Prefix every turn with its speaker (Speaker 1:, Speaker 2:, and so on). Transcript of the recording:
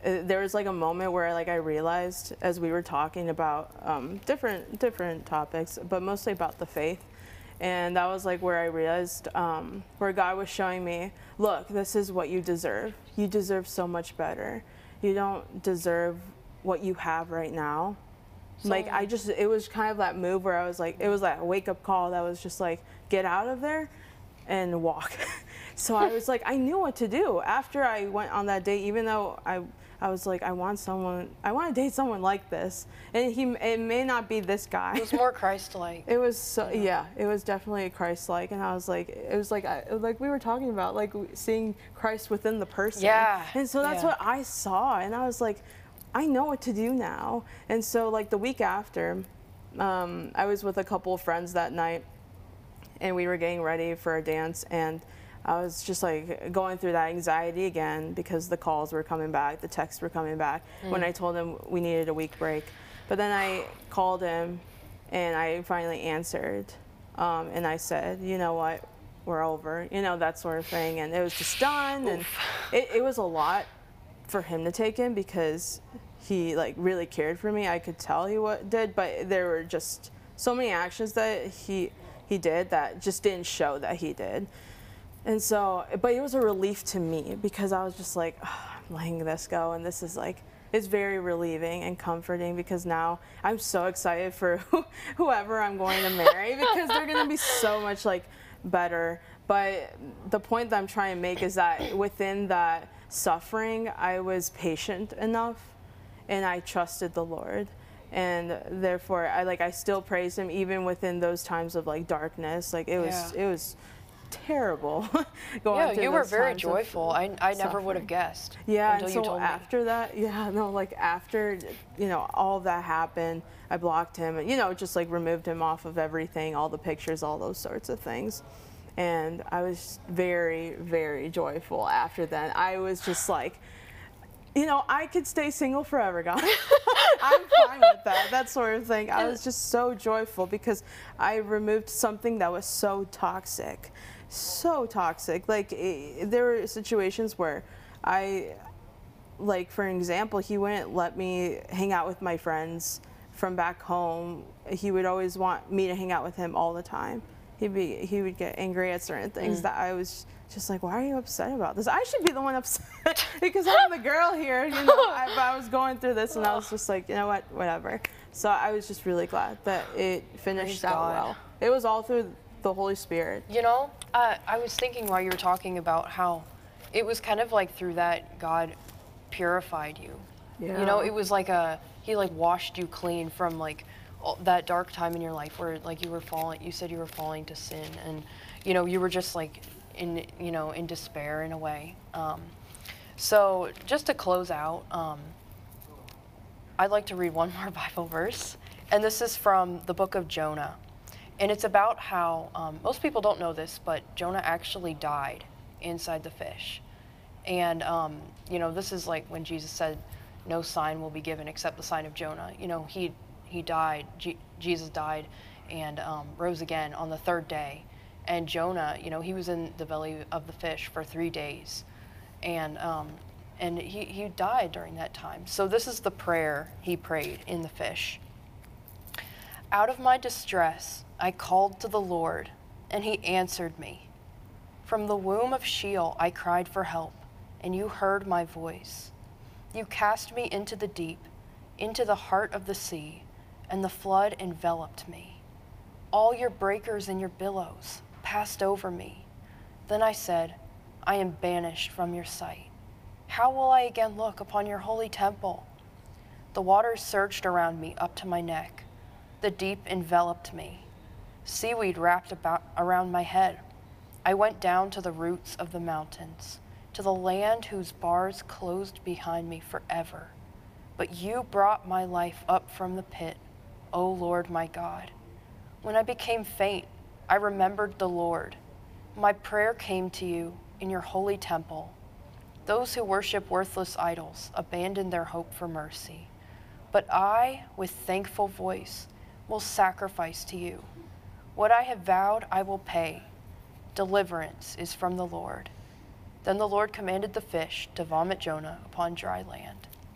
Speaker 1: there was like a moment where like I realized as we were talking about different topics, but mostly about the faith. And that was like where I realized where God was showing me, look, this is what you deserve. You deserve so much better. You don't deserve what you have right now. So, like it was kind of that move where I was like, it was that wake up call that was just like, get out of there and walk. So I was like, I knew what to do after I went on that date, even though I was like, I want to date someone like this. And it may not be this guy.
Speaker 2: It was more Christ-like.
Speaker 1: It was so, yeah, it was definitely Christ-like. And I was like, it was like we were talking about, like seeing Christ within the person.
Speaker 2: Yeah.
Speaker 1: And so that's what I saw. And I was like, I know what to do now. And so like the week after, I was with a couple of friends that night, and we were getting ready for a dance, and I was just like going through that anxiety again because the calls were coming back, the texts were coming back when I told him we needed a week break. But then I called him and I finally answered, and I said, you know what, we're over, you know, that sort of thing. And it was just done. And it was a lot for him to take in because he like really cared for me. I could tell he did, but there were just so many actions that he did that just didn't show that he did. And so, but it was a relief to me because I was just like, oh, I'm letting this go. And this is like, it's very relieving and comforting because now I'm so excited for whoever I'm going to marry because they're going to be so much like better. But the point that I'm trying to make is that within that suffering, I was patient enough and I trusted the Lord. And therefore, I still praise him even within those times of like darkness. Like it was terrible going through
Speaker 2: you were
Speaker 1: those
Speaker 2: very
Speaker 1: times
Speaker 2: joyful. I never would have guessed.
Speaker 1: Yeah,
Speaker 2: until
Speaker 1: and so
Speaker 2: you told
Speaker 1: after
Speaker 2: me.
Speaker 1: that, after, you know, all that happened, I blocked him and, you know, just like removed him off of everything, all the pictures, all those sorts of things. And I was very, very joyful after that. I was just like, you know, I could stay single forever, God. I'm fine with that sort of thing. I was just so joyful because I removed something that was so toxic. Like, there were situations where like, for example, he wouldn't let me hang out with my friends from back home. He would always want me to hang out with him all the time. He would get angry at certain things that I was just like, why are you upset about this? I should be the one upset because I'm the girl here, you know. I was going through this and I was just like, you know what, whatever. So I was just really glad that it finished out well. It was all through the Holy Spirit.
Speaker 2: You know, I was thinking while you were talking about how it was kind of like through that God purified you.
Speaker 1: Yeah.
Speaker 2: You know, it was like he like washed you clean from like that dark time in your life where like you said you were falling to sin, and you know, you were just like in despair in a way. So just to close out, I'd like to read one more Bible verse, and this is from the book of Jonah, and it's about how most people don't know this, but Jonah actually died inside the fish. And you know, this is like when Jesus said no sign will be given except the sign of Jonah. You know, he died, Jesus died and rose again on the third day. And Jonah, you know, he was in the belly of the fish for 3 days. And he died during that time. So this is the prayer he prayed in the fish. Out of my distress, I called to the Lord, and he answered me. From the womb of Sheol, I cried for help, and you heard my voice. You cast me into the deep, into the heart of the sea, and the flood enveloped me. All your breakers and your billows passed over me. Then I said, I am banished from your sight. How will I again look upon your holy temple? The waters surged around me up to my neck. The deep enveloped me. Seaweed wrapped around my head. I went down to the roots of the mountains, to the land whose bars closed behind me forever. But you brought my life up from the pit, O Lord my God. When I became faint, I remembered the Lord. My prayer came to you in your holy temple. Those who worship worthless idols abandon their hope for mercy. But I, with thankful voice, will sacrifice to you. What I have vowed, I will pay. Deliverance is from the Lord. Then the Lord commanded the fish to vomit Jonah upon dry land.